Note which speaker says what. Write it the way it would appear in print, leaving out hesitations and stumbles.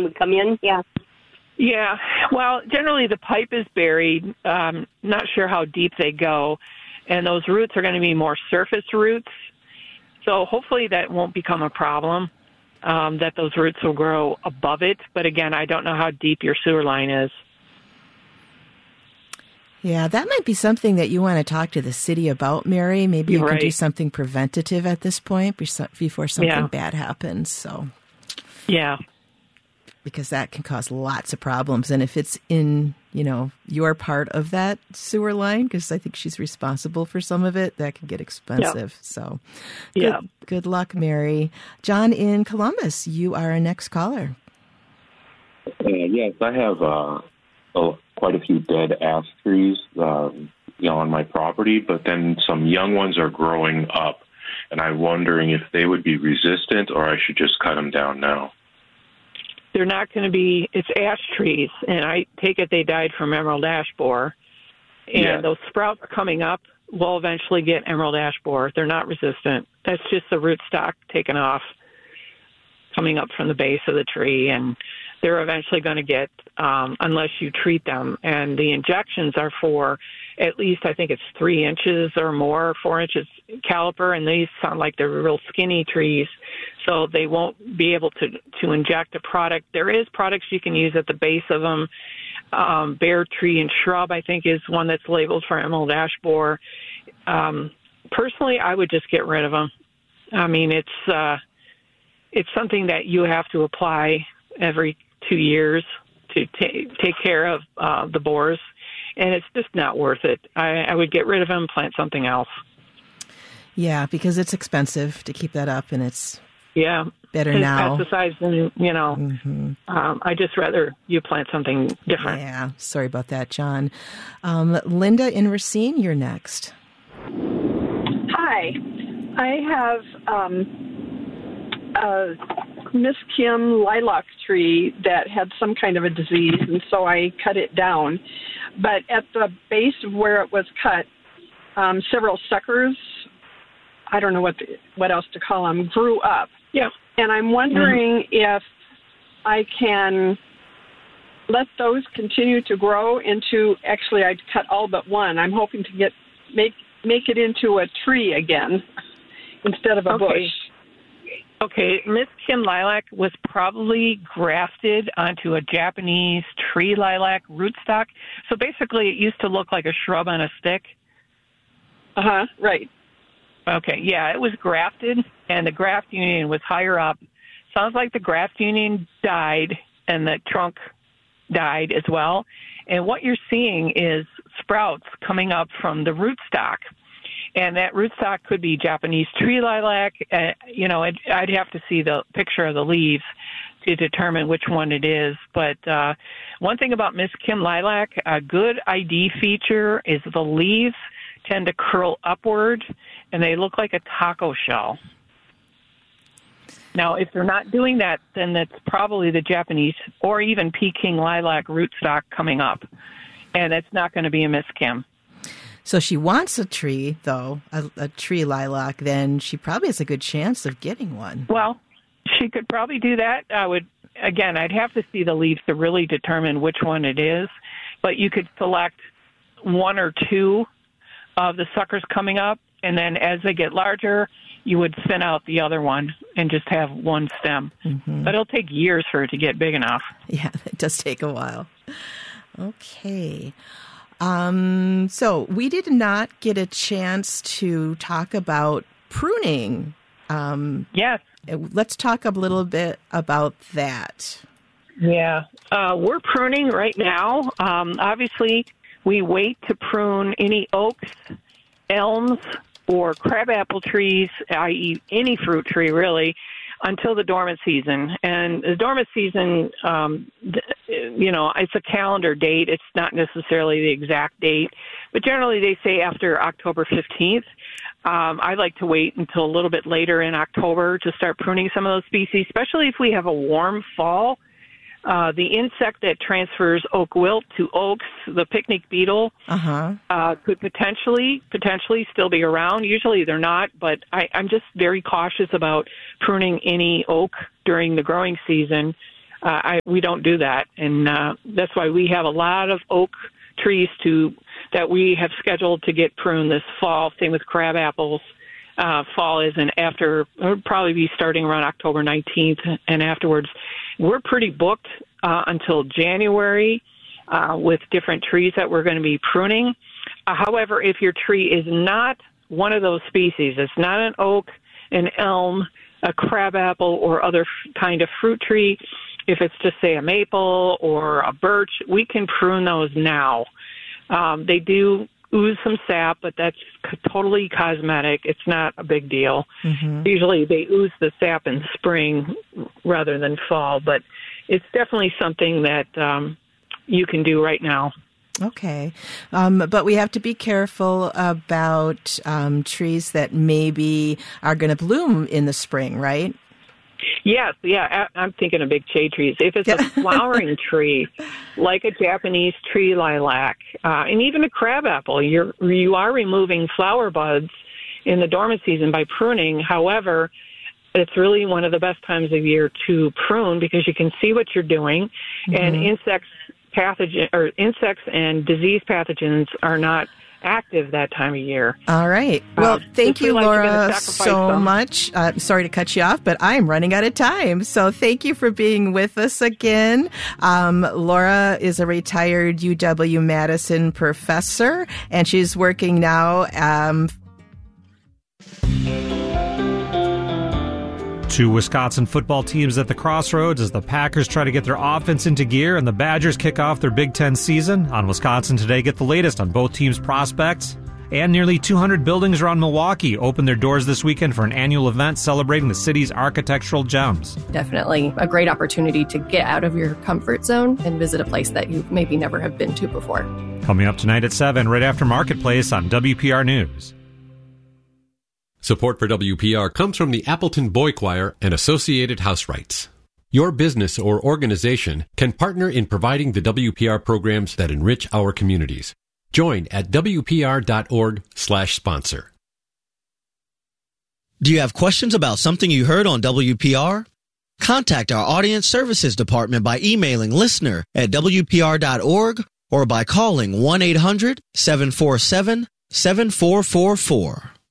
Speaker 1: sun would come in. Yeah.
Speaker 2: Yeah. Well, generally the pipe is buried. Not sure how deep they go. And those roots are going to be more surface roots. So hopefully that won't become a problem, that those roots will grow above it. But again, I don't know how deep your sewer line is.
Speaker 3: Yeah, that might be something that you want to talk to the city about, Mary. Maybe you can do something preventative at this point before something bad happens. So,
Speaker 2: yeah,
Speaker 3: because that can cause lots of problems. And if it's in, your part of that sewer line, because I think she's responsible for some of it, that can get expensive. So, good luck, Mary. John in Columbus, you are our next caller.
Speaker 4: Yes, I have quite a few dead ash trees, on my property, but then some young ones are growing up, and I'm wondering if they would be resistant or I should just cut them down now.
Speaker 2: They're not going to be, it's ash trees, and I take it they died from emerald ash borer, and those sprouts coming up will eventually get emerald ash borer. They're not resistant. That's just the rootstock taken off, coming up from the base of the tree, and they're eventually going to get, unless you treat them. And the injections are for at least, I think it's 3 inches or more, 4 inches caliper, and these sound like they're real skinny trees, so they won't be able to inject a product. There is products you can use at the base of them. Bare Tree and Shrub, I think, is one that's labeled for emerald ash borer. Personally, I would just get rid of them. I mean, it's something that you have to apply every 2 years to take care of the borers, and it's just not worth it. I would get rid of them, plant something else.
Speaker 3: Yeah, because it's expensive to keep that up, and it's better now.
Speaker 2: Pesticides, and I just rather you plant something different.
Speaker 3: Yeah, sorry about that, John. Linda in Racine, you're next.
Speaker 5: Hi, I have a Miss Kim lilac tree that had some kind of a disease, and so I cut it down. But at the base of where it was cut, several suckers, I don't know what else to call them, grew up.
Speaker 2: Yeah.
Speaker 5: And I'm wondering if I can let those continue to grow into, actually I'd cut all but one. I'm hoping to make it into a tree again instead of a bush.
Speaker 2: Okay, Miss Kim lilac was probably grafted onto a Japanese tree lilac rootstock. So basically it used to look like a shrub on a stick.
Speaker 5: Right.
Speaker 2: Okay, yeah, it was grafted, and the graft union was higher up. Sounds like the graft union died, and the trunk died as well. And what you're seeing is sprouts coming up from the rootstock. And that rootstock could be Japanese tree lilac. I'd have to see the picture of the leaves to determine which one it is. But one thing about Miss Kim lilac, a good ID feature is the leaves tend to curl upward, and they look like a taco shell. Now, if they're not doing that, then that's probably the Japanese or even Peking lilac rootstock coming up. And it's not going to be a Miss Kim.
Speaker 3: So she wants a tree, though, a tree lilac, then she probably has a good chance of getting one.
Speaker 2: Well, she could probably do that. I'd have to see the leaves to really determine which one it is. But you could select 1 or 2 of the suckers coming up, and then as they get larger, you would thin out the other one and just have one stem. But it'll take years for it to get big enough.
Speaker 3: Yeah, it does take a while. Okay. So we did not get a chance to talk about pruning.
Speaker 2: Yes.
Speaker 3: Let's talk a little bit about that.
Speaker 2: Yeah. We're pruning right now. Obviously, we wait to prune any oaks, elms, or crabapple trees, i.e. any fruit tree, really, until the dormant season. And the dormant season, it's a calendar date. It's not necessarily the exact date. But generally, they say after October 15th. I like to wait until a little bit later in October to start pruning some of those species, especially if we have a warm fall. The insect that transfers oak wilt to oaks, the picnic beetle, could potentially still be around. Usually they're not, but I'm just very cautious about pruning any oak during the growing season. We don't do that, and that's why we have a lot of oak trees that we have scheduled to get pruned this fall. Same with crab apples. Fall is it'll probably be starting around October 19th and afterwards. We're pretty booked until January with different trees that we're going to be pruning. However, if your tree is not one of those species, it's not an oak, an elm, a crabapple, or other kind of fruit tree, if it's just, say, a maple or a birch, we can prune those now. They do ooze some sap, but that's totally cosmetic. It's not a big deal. Mm-hmm. Usually they ooze the sap in spring rather than fall, but it's definitely something that you can do right now.
Speaker 3: Okay. But we have to be careful about trees that maybe are going to bloom in the spring, right?
Speaker 2: Yes, yeah. I'm thinking of big shade trees. If it's a flowering tree, like a Japanese tree lilac, and even a crabapple, you are removing flower buds in the dormant season by pruning. However, it's really one of the best times of year to prune because you can see what you're doing, and insects and disease pathogens are not active that time of year.
Speaker 3: All right. Well, thank you, Laura, so much. Sorry to cut you off, but I'm running out of time. So thank you for being with us again. Laura is a retired UW-Madison professor, and she's working now
Speaker 1: Two Wisconsin football teams at the crossroads as the Packers try to get their offense into gear and the Badgers kick off their Big Ten season. On Wisconsin Today, get the latest on both teams' prospects. And nearly 200 buildings around Milwaukee open their doors this weekend for an annual event celebrating the city's architectural gems.
Speaker 6: Definitely a great opportunity to get out of your comfort zone and visit a place that you maybe never have been to before.
Speaker 1: Coming up tonight at 7, right after Marketplace on WPR News.
Speaker 7: Support for WPR comes from the Appleton Boy Choir and Associated House Rights. Your business or organization can partner in providing the WPR programs that enrich our communities. Join at WPR.org/sponsor.
Speaker 8: Do you have questions about something you heard on WPR? Contact our Audience Services Department by emailing listener@WPR.org or by calling 1-800-747-7444.